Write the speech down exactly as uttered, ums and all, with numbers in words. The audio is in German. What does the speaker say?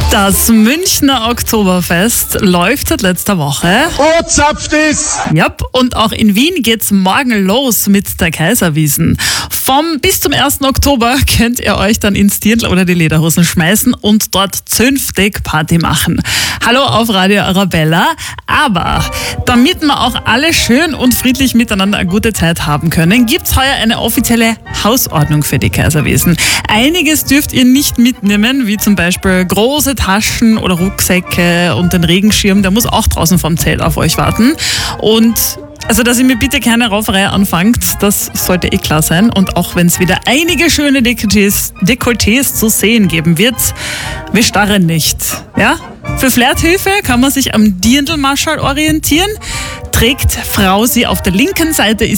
Das Münchner Oktoberfest läuft seit letzter Woche. Oh, zapft es! Ja, und auch in Wien geht's morgen los mit der Kaiserwiesn. Vom bis zum ersten Oktober könnt ihr euch dann ins Dirndl oder die Lederhosen schmeißen und dort zünftig Party machen. Hallo auf Radio Arabella. Aber damit wir auch alle schön und friedlich miteinander eine gute Zeit haben können, gibt's heuer eine offizielle Hausordnung für die Kaiserwiesn. Einiges dürft ihr nicht mitnehmen, wie zum Beispiel große Taschen oder Rucksäcke und den Regenschirm. Der muss auch draußen vom Zelt auf euch warten. Und also, dass ihr mir bitte keine Rauferei anfangt, das sollte eh klar sein. Und auch wenn es wieder einige schöne Dekolletés, Dekolletés zu sehen geben wird, wir starren nicht. Ja? Für Flirthilfe kann man sich am Dirndlmarschall orientieren. Trägt Frau sie auf der linken Seite, ist